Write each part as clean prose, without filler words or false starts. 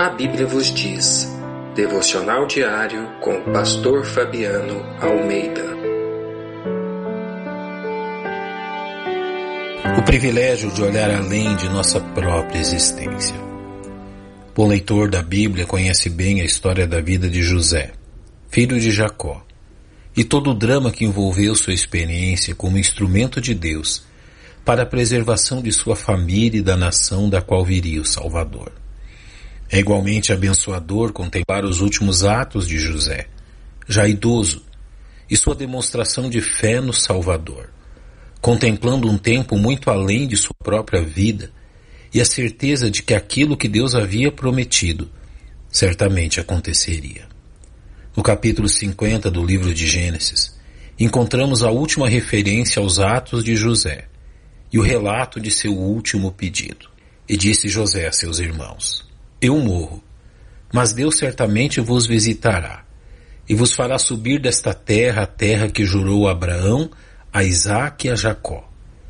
A Bíblia vos diz. Devocional diário com o pastor Fabiano Almeida. O privilégio de olhar além de nossa própria existência. Bom leitor da Bíblia conhece bem a história da vida de José, filho de Jacó, e todo o drama que envolveu sua experiência como instrumento de Deus para a preservação de sua família e da nação da qual viria o Salvador. É igualmente abençoador contemplar os últimos atos de José, já idoso, e sua demonstração de fé no Salvador, contemplando um tempo muito além de sua própria vida e a certeza de que aquilo que Deus havia prometido certamente aconteceria. No capítulo 50 do livro de Gênesis, encontramos a última referência aos atos de José e o relato de seu último pedido. E disse José a seus irmãos: Eu morro, mas Deus certamente vos visitará e vos fará subir desta terra a terra que jurou a Abraão, a Isaque e a Jacó.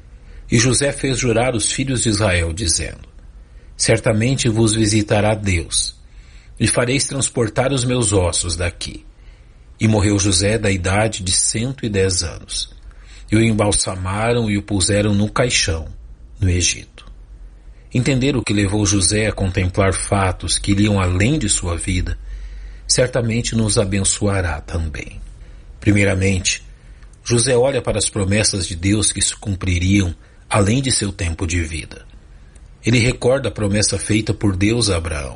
E José fez jurar os filhos de Israel, dizendo: Certamente vos visitará Deus, e fareis transportar os meus ossos daqui. E morreu José da idade de 110 anos. E o embalsamaram e o puseram no caixão, no Egito. Entender o que levou José a contemplar fatos que iriam além de sua vida, certamente nos abençoará também. Primeiramente, José olha para as promessas de Deus que se cumpririam além de seu tempo de vida. Ele recorda a promessa feita por Deus a Abraão.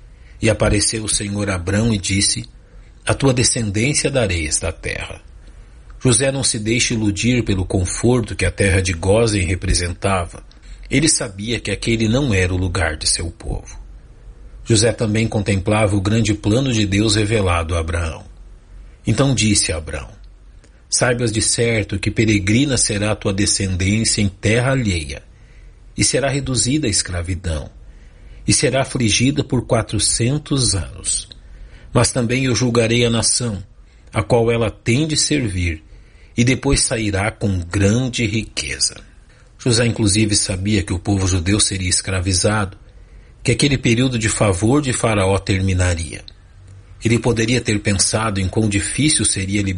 E apareceu o Senhor a Abrão e disse: A tua descendência darei esta terra. José não se deixa iludir pelo conforto que a terra de Gósen representava. Ele sabia que aquele não era o lugar de seu povo. José também contemplava o grande plano de Deus revelado a Abraão. Então disse a Abrão: Saibas de certo que peregrina será a tua descendência em terra alheia, e será reduzida à escravidão, e será afligida por 400 anos. Mas também eu julgarei a nação, a qual ela tem de servir, e depois sairá com grande riqueza. José inclusive sabia que o povo judeu seria escravizado, que aquele período de favor de Faraó terminaria. Ele poderia ter pensado em quão difícil seria